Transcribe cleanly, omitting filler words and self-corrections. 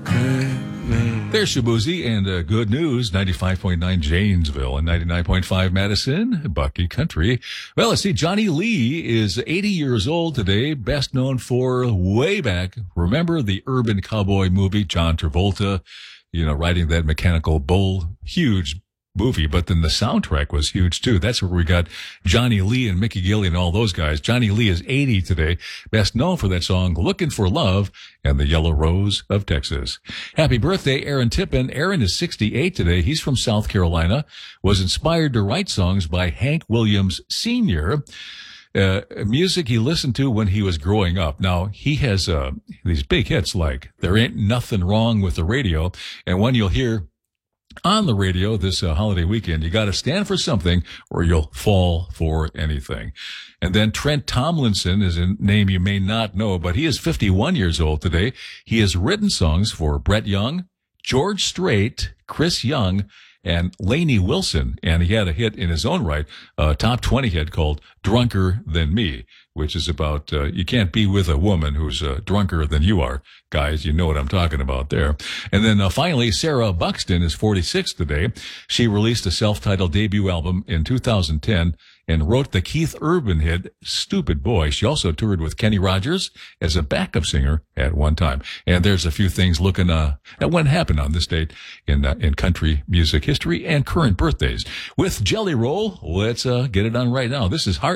There's Shabuzi and good news, 95.9 Janesville and 99.5 Madison, Bucky Country. Well, let's see, Johnny Lee is 80 years old today, best known for way back. Remember the Urban Cowboy movie, John Travolta, riding that mechanical bull, huge movie, but then the soundtrack was huge too. That's where we got Johnny Lee and Mickey Gilley and all those guys. Johnny Lee is 80 today, best known for that song, Looking for Love and the Yellow Rose of Texas. Happy birthday, Aaron Tippin. Aaron is 68 today. He's from South Carolina, was inspired to write songs by Hank Williams Sr., music he listened to when he was growing up. Now, he has these big hits like There Ain't Nothing Wrong with the Radio, and one you'll hear on the radio this holiday weekend, You Gotta Stand for Something or You'll Fall for Anything. And then Trent Tomlinson is a name you may not know, but he is 51 years old today. He has written songs for Brett Young, George Strait, Chris Young, and Lainey Wilson, and he had a hit in his own right, a top 20 hit called Drunker Than Me, which is about, you can't be with a woman who's drunker than you are. Guys, you know what I'm talking about there. And then finally, Sarah Buxton is 46 today. She released a self-titled debut album in 2010 and wrote the Keith Urban hit, Stupid Boy. She also toured with Kenny Rogers as a backup singer at one time. And there's a few things looking at what happened on this date in country music history and current birthdays. With Jelly Roll, let's get it on right now. This is Heart